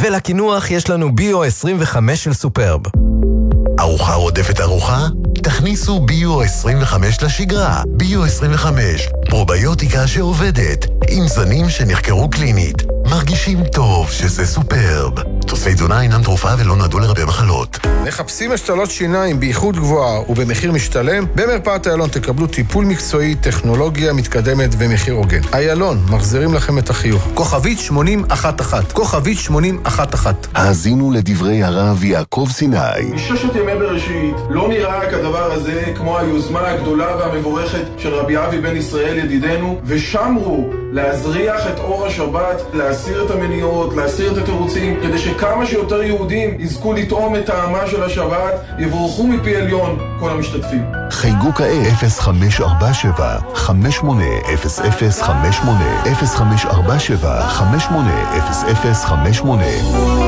ולקינוח יש לנו ביו 25 של סופרב. ארוחה רודפת ארוחה? תכניסו ביו 25 לשגרה. ביו 25, פרוביוטיקה שעובדת, עם זנים שנחקרו קלינית. מרגישים טוב שזה סופרב. תוספי תזונה אינם תרופה ולא נועדו לרפא מחלות. מחפשים השתלות שיניים באיכות גבוהה ובמחיר משתלם? במרפאת איילון תקבלו טיפול מקצועי, טכנולוגיה מתקדמת ומחיר הוגן. איילון, מחזירים לכם את החיוך. כוכבית 8011. כוכבית 8011. האזינו לדברי הרב יעקב סיני. מששת ימי בראשית לא נראה כדבר הזה כמו היוזמה הגדולה והמבורכת של רבי אבי בן ישראל ידידנו, ושמרו להזריח את אור השבת, להסיר את המניעות, להסיר את התירוצים, כדי שכמה שיותר יהודים יזכו לטעום את טעמה של השבת, יבורכו מפי עליון כל המשתתפים. חייגו כעת 0547 580058 0547 580058